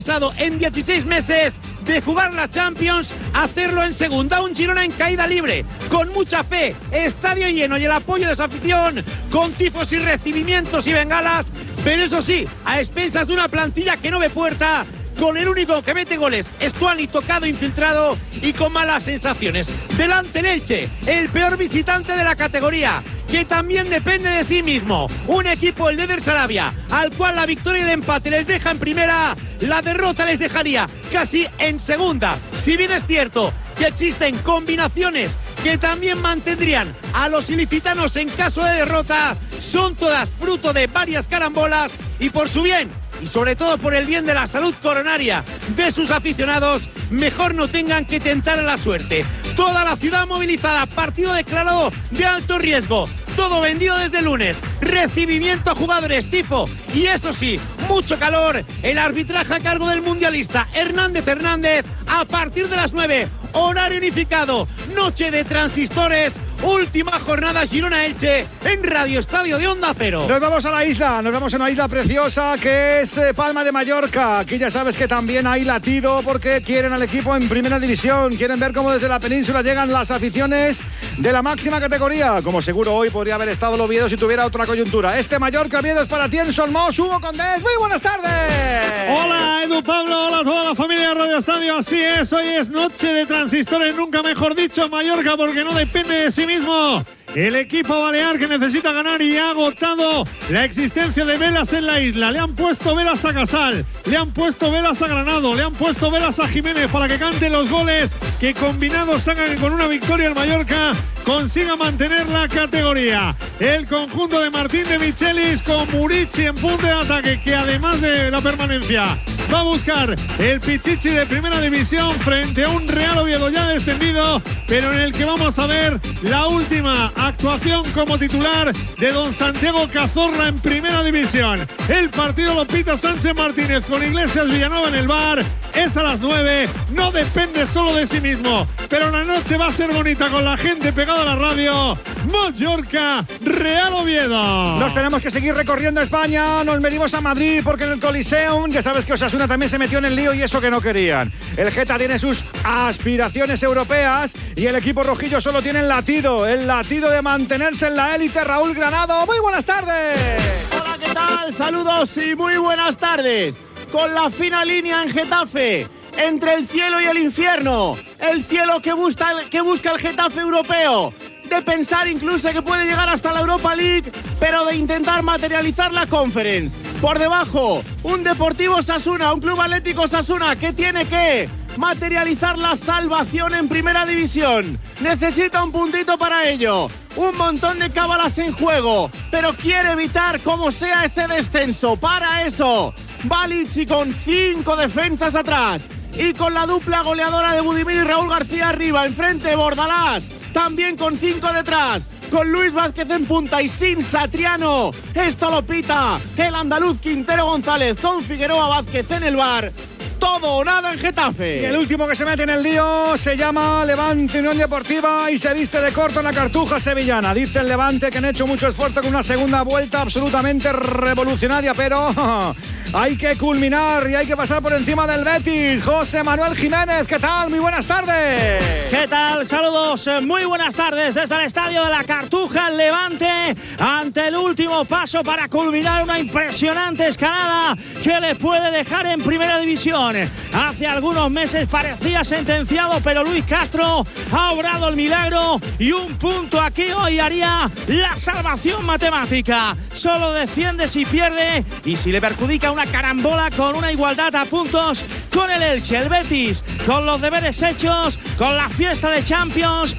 En 16 meses de jugar la Champions, hacerlo en segunda, un Girona en caída libre, con mucha fe, estadio lleno y el apoyo de su afición, con tifos y recibimientos y bengalas, pero eso sí, a expensas de una plantilla que no ve puerta, con el único que mete goles, Stuani tocado, infiltrado y con malas sensaciones. Delante el Elche, el peor visitante de la categoría, que también depende de sí mismo. Un equipo, el de Eder Sarabia, al cual la victoria y el empate les deja en primera, la derrota les dejaría casi en segunda. Si bien es cierto que existen combinaciones que también mantendrían a los ilicitanos en caso de derrota, son todas fruto de varias carambolas y por su bien, y sobre todo por el bien de la salud coronaria de sus aficionados, mejor no tengan que tentar a la suerte. Toda la ciudad movilizada, partido declarado de alto riesgo, todo vendido desde el lunes, recibimiento a jugadores, tifo y eso sí, mucho calor. El arbitraje a cargo del mundialista Hernández a partir de las 9, horario unificado, noche de transistores. Última jornada Girona-Elche en Radio Estadio de Onda Cero. Nos vamos a la isla, nos vamos a una isla preciosa que es Palma de Mallorca. Aquí ya sabes que también hay latido porque quieren al equipo en primera división. Quieren ver cómo desde la península llegan las aficiones de la máxima categoría. Como seguro hoy podría haber estado el Oviedo si tuviera otra coyuntura. Este Mallorca Oviedo es para ti en Solmos. Hugo Condés, muy buenas tardes. Hola Edu Pablo, hola a toda la familia de Radio Estadio. Así es, hoy es noche de transistores, nunca mejor dicho, Mallorca, porque no depende de sí mismo. El equipo balear que necesita ganar y ha agotado la existencia de velas en la isla. Le han puesto velas a Casal, le han puesto velas a Granado, le han puesto velas a Jiménez para que cante los goles que combinados hagan que con una victoria el Mallorca consiga mantener la categoría. El conjunto de Martín de Michelis con Murici en punto de ataque, que además de la permanencia va a buscar el Pichichi de primera división frente a un Real Oviedo ya descendido, pero en el que vamos a ver la última actuación como titular de don Santiago Cazorla en primera división. El partido lo pita Sánchez Martínez con Iglesias Villanueva en el bar. Es a las 9, no depende solo de sí mismo, pero la noche va a ser bonita con la gente pegada a la radio. Mallorca, Real Oviedo. Nos tenemos que seguir recorriendo España, nos venimos a Madrid porque en el Coliseum, ya sabes que Osasuna también se metió en el lío y eso que no querían. El Geta tiene sus aspiraciones europeas y el equipo rojillo solo tiene el latido de mantenerse en la élite. Raúl Granado, muy buenas tardes. Hola, ¿qué tal? Saludos y muy buenas tardes. Con la fina línea en Getafe, entre el cielo y el infierno. El cielo que busca el Getafe europeo. De pensar incluso que puede llegar hasta la Europa League, pero de intentar materializar la Conference. Por debajo, un Deportivo Osasuna, un Club Atlético Osasuna que tiene que materializar la salvación en primera división. Necesita un puntito para ello. Un montón de cábalas en juego, pero quiere evitar como sea ese descenso. Para eso, Balic con 5 defensas atrás y con la dupla goleadora de Budimir y Raúl García arriba. Enfrente Bordalás, también con 5 detrás, con Luis Vázquez en punta y sin Satriano. Esto lo pita el andaluz Quintero González con Figueroa Vázquez en el bar. Todo o nada en Getafe. Y el último que se mete en el lío se llama Levante Unión Deportiva y se viste de corto en la Cartuja sevillana. Dice el Levante que han hecho mucho esfuerzo con una segunda vuelta absolutamente revolucionaria, pero hay que culminar y hay que pasar por encima del Betis. José Manuel Jiménez, ¿qué tal? Muy buenas tardes. ¿Qué tal? Saludos, muy buenas tardes desde el estadio de la Cartuja. El Levante ante el último paso para culminar una impresionante escalada que le puede dejar en primera división. Hace algunos meses parecía sentenciado, pero Luis Castro ha obrado el milagro y un punto aquí hoy haría la salvación matemática. Solo desciende si pierde y si le perjudica una carambola con una igualdad a puntos con el Elche. El Betis con los deberes hechos, con la fiesta de Champions,